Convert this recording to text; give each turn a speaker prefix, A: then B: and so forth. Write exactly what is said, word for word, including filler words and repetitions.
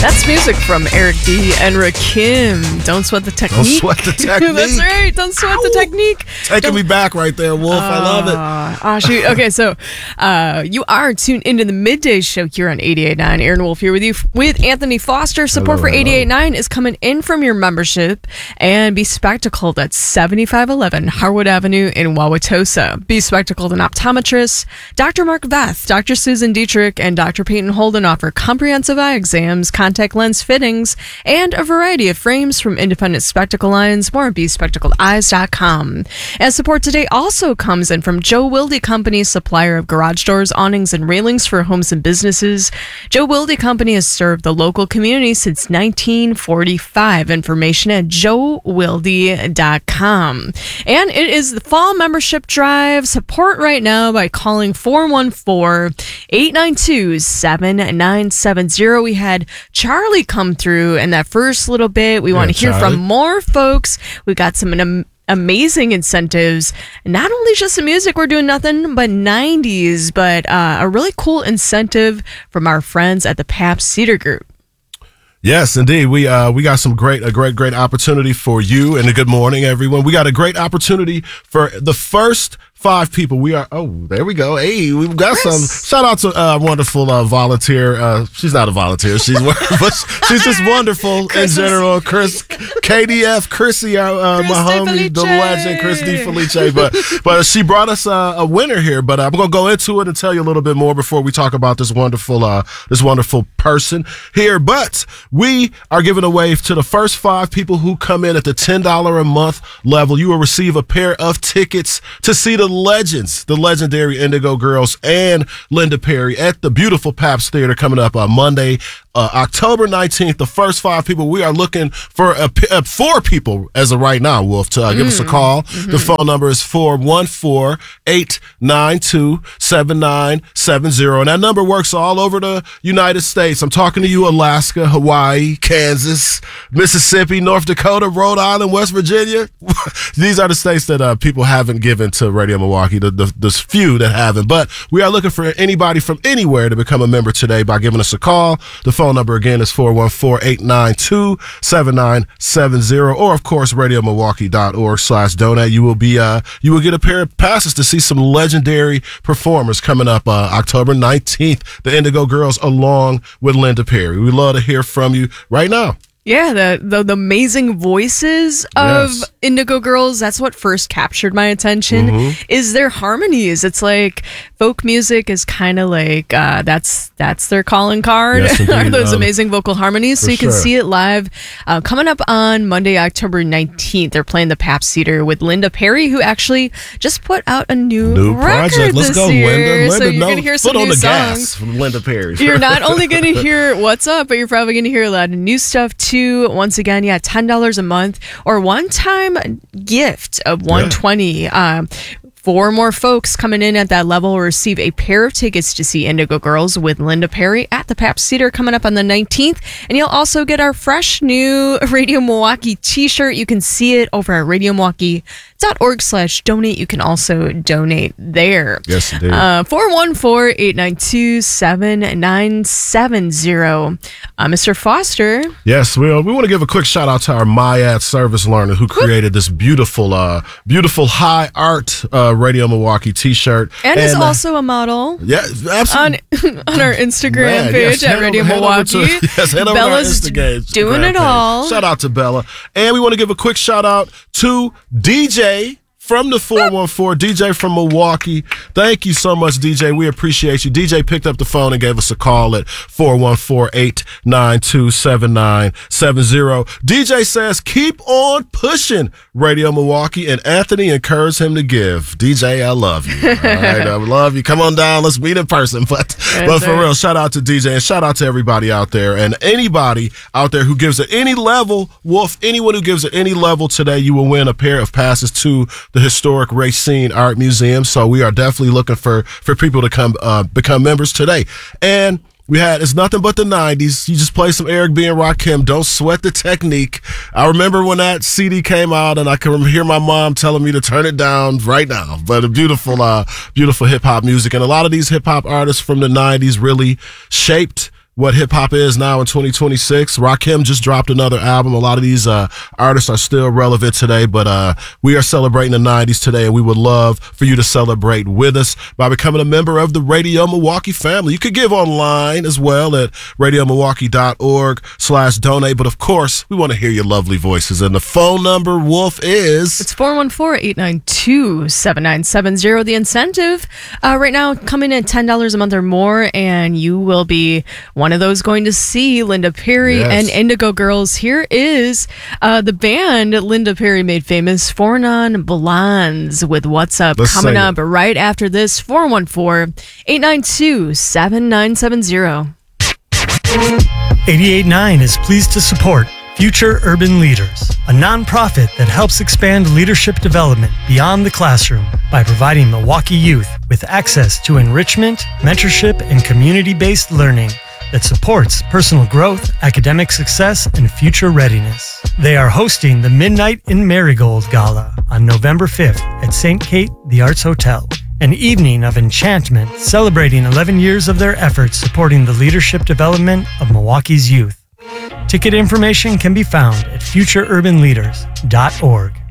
A: That's music from Eric D. and Rakim. Don't sweat the technique.
B: Don't sweat the technique.
A: That's right. Don't sweat Ow. the technique.
B: Taking
A: Don't...
B: me back right there, Wolf. Uh, I love it.
A: Ah, uh, shoot. Okay, so uh, you are tuned into the midday show here on eighty-eight point nine. Aaron Wolf here with you with Anthony Foster. Support hello, for eighty-eight point nine is coming in from your membership and Be Spectacled at seventy-five eleven Harwood Avenue in Wauwatosa. Be Spectacled, an optometrist. Doctor Mark Veth, Doctor Susan Dietrich, and Doctor Peyton Holden offer comprehensive eye exams, contact lens fittings, and a variety of frames from independent spectacle lines. More at be spectacled eyes dot com. And support today also comes in from Joe Wilde Company, supplier of garage doors, awnings, and railings for homes and businesses. Joe Wilde Company has served the local community since nineteen forty-five. Information at joe wilde dot com. And it is the fall membership drive. Support right now by calling four one four, eight nine two, seven nine seven zero. We had Charlie come through in that first little bit. We yeah, want to hear Charlie. from more folks. We got some am- amazing incentives. Not only just the music, we're doing nothing but nineties, but uh, a really cool incentive from our friends at the Pabst Cedar Group.
B: Yes, indeed. We uh we got some great a great great opportunity for you, and a good morning, everyone. We got a great opportunity for the first five people. We are, oh, there we go. Hey, we've got Chris. some. Shout out to a uh, wonderful uh, volunteer. Uh, she's not a volunteer. She's but she's just wonderful Chris in general. Chris, K D F, Chrissy, our, uh, my homie, the legend, Chris D. Felice. But but she brought us uh, a winner here. But uh, I'm gonna go into it and tell you a little bit more before we talk about this wonderful uh this wonderful person here. But we are giving away to the first five people who come in at the ten dollars a month level. You will receive a pair of tickets to see the legends, the legendary Indigo Girls and Linda Perry at the beautiful Pabst Theater coming up on Monday, uh, October nineteenth. The first five people, we are looking for a, a, four people as of right now, Wolf, to uh, give mm. us a call. Mm-hmm. The phone number is four one four, eight nine two, seven nine seven zero. And that number works all over the United States. I'm talking to you, Alaska, Hawaii, Kansas, Mississippi, North Dakota, Rhode Island, West Virginia. These are the states that uh, people haven't given to Radio Milwaukee, the, the, the few that haven't. But we are looking for anybody from anywhere to become a member today by giving us a call. The phone number again is four one four, eight nine two, seven nine seven zero, or of course radio milwaukee dot org slash donate. You will be uh you will get a pair of passes to see some legendary performers coming up uh, October nineteenth. The Indigo Girls along with Linda Perry. We'd love to hear from you right now.
A: Yeah, the, the the amazing voices of yes. Indigo Girls, that's what first captured my attention, mm-hmm. is their harmonies. It's like folk music is kind of like, uh, that's that's their calling card, yes, are those um, amazing vocal harmonies. So you can sure. see it live uh, coming up on Monday, October nineteenth. They're playing the Pabst Cedar with Linda Perry, who actually just put out a new,
B: new
A: record
B: project. Let's
A: this
B: go,
A: year.
B: Linda. Linda
A: so you're
B: no,
A: going to hear some
B: foot
A: new
B: on the
A: songs.
B: gas from Linda Perry.
A: You're not only going to hear what's up, but you're probably going to hear a lot of new stuff too. Once again, yeah, ten dollars a month or one-time gift of one hundred twenty dollars. Yeah. Um, Four more folks coming in at that level will receive a pair of tickets to see Indigo Girls with Linda Perry at the Pabst Cedar coming up on the nineteenth. And you'll also get our fresh new Radio Milwaukee t-shirt. You can see it over at radio milwaukee dot org slash donate. You can also donate there.
B: Yes, indeed.
A: Uh, four one four, eight nine two, seven nine seven zero. Uh, Mister Foster.
B: Yes, we, uh, we want to give a quick shout out to our MyAd service learner who created this beautiful, uh, beautiful high art uh, Radio Milwaukee t-shirt.
A: And, and is uh, also a model.
B: Yeah, absolutely.
A: On, on our Instagram Man,
B: page
A: yes, at Radio
B: over,
A: Milwaukee.
B: To, yes, head over
A: Bella's
B: to our Instagram
A: doing it
B: page.
A: all.
B: Shout out to Bella. And we want to give a quick shout out to D J from the four one four, D J from Milwaukee. Thank you so much, D J. We appreciate you. D J picked up the phone and gave us a call at four one four, eight nine two, seven nine seven zero. D J says, keep on pushing Radio Milwaukee, and Anthony encouraged him to give. D J, I love you. All right, I love you. Come on down. Let's meet in person. But, but for real, shout out to D J and shout out to everybody out there and anybody out there who gives at any level, Wolf, anyone who gives at any level today, you will win a pair of passes to the historic Racine Art Museum. So we are definitely looking for for people to come uh, become members today. And we had It's Nothing But the nineties. You just play some Eric B. and Rakim. Don't sweat the technique. I remember when that C D came out, and I can hear my mom telling me to turn it down right now. But a beautiful, uh, beautiful hip hop music, and a lot of these hip hop artists from the nineties really shaped what hip hop is now in twenty twenty-six. Rakim just dropped another album. A lot of these uh, artists are still relevant today, but uh, we are celebrating the nineties today, and we would love for you to celebrate with us by becoming a member of the Radio Milwaukee family. You could give online as well at radiomilwaukee.org slash donate, but of course, we want to hear your lovely voices. And the phone number, Wolf, is...
A: It's four one four, eight nine two, seven nine seven zero. The incentive uh, right now coming in at ten dollars a month or more, and you will be one of those going to see Linda Perry
B: Yes.
A: and Indigo Girls. Here is uh, the band Linda Perry made famous, Four Non Blondes, with What's Up,
B: Let's
A: coming
B: sing
A: up
B: it.
A: right after this. Four one four, eight nine two, seven nine seven zero.
C: eighty-eight point nine is pleased to support Future Urban Leaders, a nonprofit that helps expand leadership development beyond the classroom by providing Milwaukee youth with access to enrichment, mentorship, and community-based learning that supports personal growth, academic success, and future readiness. They are hosting the Midnight in Marigold Gala on November fifth at Saint Kate The Arts Hotel, an evening of enchantment celebrating eleven years of their efforts supporting the leadership development of Milwaukee's youth. Ticket information can be found at future urban leaders dot org.